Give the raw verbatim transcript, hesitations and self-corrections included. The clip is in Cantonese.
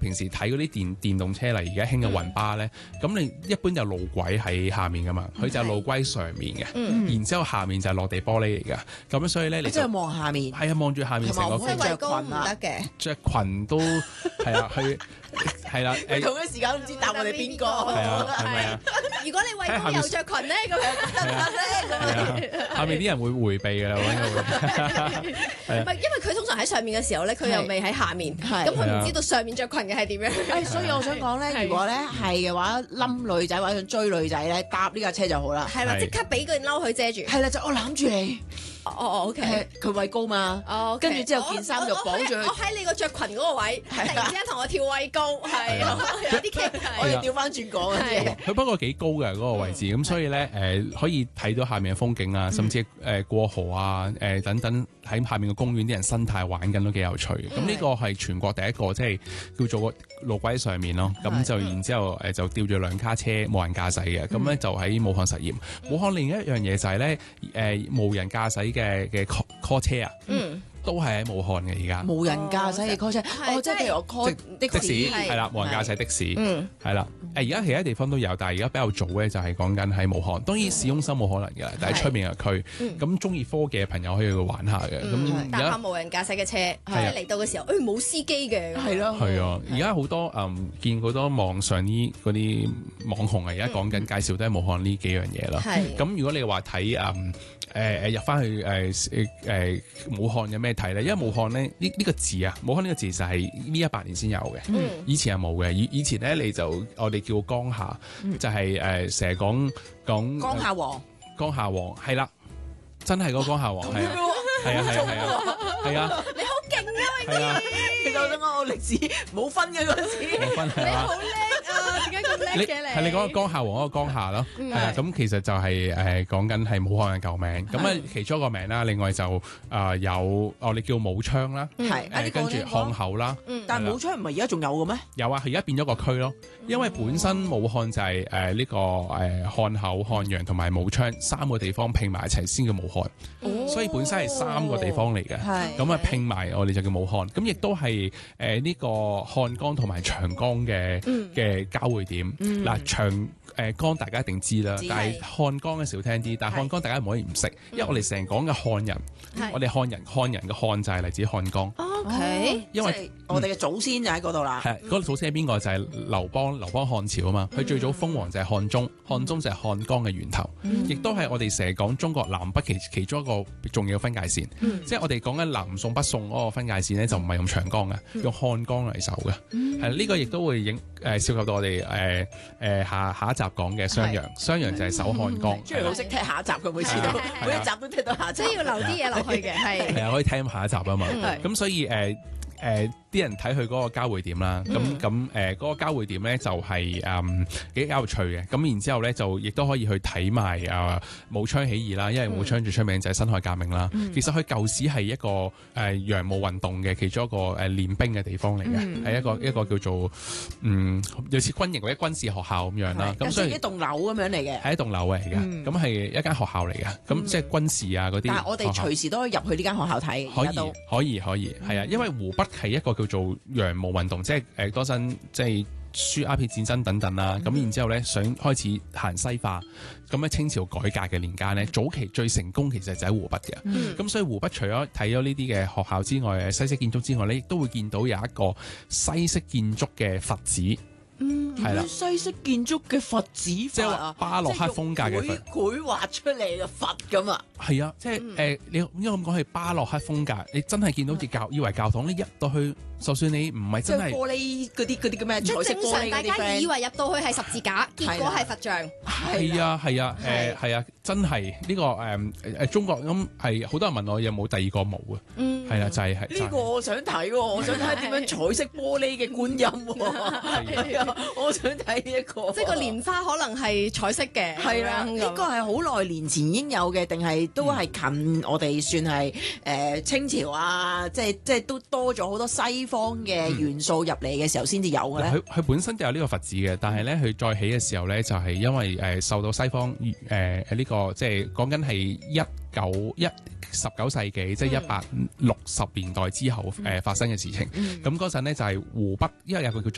平時睇嗰啲電電動車嚟，而家興嘅雲巴咧，咁、嗯、你一般有路軌喺下面噶嘛，佢就係路軌上面嘅，嗯、然之後下面就係落地玻璃嚟噶，咁所以咧你就望下面， 係啊，望住下面成個即係着裙唔得嘅， 着裙都係啊，去係啦，誒同一時間都唔知答我哋邊個， 係啊，係咪啊？ 如果你畏高又着裙咧，咁樣得唔得咧？ 下面啲人會迴避㗎啦，應該會。 唔係，因為佢通常喺上面嘅時候咧，佢又未喺下面，咁佢唔知道上面着裙嘅係點樣。 誒，所以我想講咧，如果咧係嘅話，冧女仔或者想追女仔咧，搭呢架車就好啦。 係啦，即刻俾件褸佢遮住。 係啦，就我攬住你。 哦哦，OK， 佢畏高嘛，跟住之後件衫就綁住佢。 我喺你個着裙嗰個位，突然之間同我跳畏高，係有啲劇， 我哋調翻轉講嘅。 佢不過幾高嘅嗰個位置，咁所以咧誒可以睇到下面嘅風景啊，甚至誒過河啊誒等等喺下面嘅公園啲人生態玩緊都幾有趣嘅。咁呢個係全國第一個即係叫做個路軌上面咯，咁就然之後誒就吊住兩卡車無人駕駛嘅，咁咧就喺武漢實驗。武漢另一樣嘢就係咧誒無人駕駛嘅嘅 call 車啊，嗯，都係喺武漢嘅而家。 無人駕駛嘅 call 車，哦，即係譬如我 call 的士， 係啦，無人駕駛的士，嗯，係啦。誒而家其他地方都有，但係而家比較早咧就係講緊喺武漢。當然市中心冇可能嘅，但係出面嘅區，咁中意科技嘅朋友可以去玩下嘅。咁搭下無人駕駛嘅車，即係嚟到嘅時候，誒冇司機嘅， 係咯， 係啊。而家好多誒見好多網上啲嗰啲網紅啊，而家講緊介紹都係武漢呢幾樣嘢啦。咁如果你話睇誒誒誒入翻去誒誒武漢有咩睇咧？因為武漢咧呢呢個字啊，武漢呢個字就係呢一百年先有嘅，以前係冇嘅。以以前咧你就我哋叫江夏，就係誒成日講講江夏王， 江夏王係啦，真係個江夏王係啊，係啊係啊係啊係啊， 你好勁啊！ 係啊， 其實我想講我歷史冇分嘅嗰陣時， 冇分係啊， 好叻啊！點解咁叻嘅你？ 係你講個江夏王嗰個江夏咯，係啊，咁其實就係誒講緊係武漢嘅舊名，咁啊其中一個名啦，另外就誒有我哋叫武昌啦， 係誒跟住漢口啦， 但係武昌唔係而家仲有嘅咩？ 有啊，而家變咗個區咯，因為本身武漢就係誒呢個誒漢口、漢陽同埋武昌三個地方拼埋一齊先叫武漢，所以本身係三個地方嚟嘅，咁啊拼埋我哋就叫武漢，咁亦都係誒呢個漢江同埋長江嘅嘅交匯點。嗱長誒江大家一定知啦，但係漢江嘅少聽啲，但係漢江大家唔可以唔識，因為我哋成日講嘅漢人，我哋漢人漢人嘅漢就係嚟自漢江。 OK， 因為我哋嘅祖先就喺嗰度啦。 係嗰個祖先係邊個？就係劉邦，劉邦漢朝啊嘛。佢最早封王就係漢中，漢中就係漢江嘅源頭，亦都係我哋成日講中國南北其其中一個重要嘅分界線。即係我哋講緊南宋北宋嗰個分界線咧，就唔係用長江嘅，用漢江嚟守嘅。係呢個亦都會影誒涉及到我哋誒誒下下一集講嘅襄陽，襄陽就係守漢江。 朱老識聽下一集佢每次都每一集都聽到下集， 即係要留啲嘢落去嘅，係係啊，可以聽下一集啊嘛。咁所以誒誒啲人睇佢嗰個交匯點啦，咁咁誒嗰個交匯點咧就係誒幾有趣嘅。咁然之後咧就亦都可以去睇埋誒武昌起義啦，因為武昌最出名就係辛亥革命啦。其實佢舊時係一個誒洋務運動嘅其中一個誒練兵嘅地方嚟嘅，係一個一個叫做嗯類似軍營或者軍事學校咁樣啦。咁所以一棟樓咁樣嚟嘅， 係一棟樓嚟嘅，咁係一間學校嚟嘅，咁即係軍事啊嗰啲。 但係我哋隨時都可以入去呢間學校睇， 可以可以可以係啊，因為湖北係一個叫做洋務運動，即係誒嗰陣即係輸鴉片戰爭等等啦。咁、嗯、然之後咧，想開始行西化，咁喺清朝改革嘅年間咧，早期最成功其實就喺湖北嘅。咁、嗯、所以湖北除咗睇咗呢啲嘅學校之外，西式建築之外咧，亦都會見到有一個西式建築嘅佛寺。 嗯，係啦，西式建築嘅佛寺，即係話巴洛克風格嘅佛，繪畫出嚟嘅佛咁啊。 係啊，即係誒，你應該咁講係巴洛克風格，你真係見到好似教以為教堂，你入到去，就算你唔係真係玻璃嗰啲嗰啲叫咩？彩色玻璃嗰啲， 大家以為入到去係十字架，結果係佛像。 係啊係啊，誒係啊，真係呢個誒誒中國咁係好多人問我有冇第二個模啊？嗯，係啊，就係係。 呢個我想睇喎，我想睇點樣彩色玻璃嘅觀音喎。係啊，我想睇呢一個。 即係個蓮花可能係彩色嘅。 係啦，呢個係好耐年前已經有嘅，定係都係近我哋算係誒清朝啊？即係即係都多咗好多西方嘅元素入嚟嘅時候先至有嘅咧。 佢佢本身就有呢個佛寺嘅，但係咧佢再起嘅時候咧，就係因為誒受到西方誒誒呢個即係講緊係一九一十九世紀，即係一八六十年代之後誒發生嘅事情。咁嗰陣咧就係湖北，因為有個叫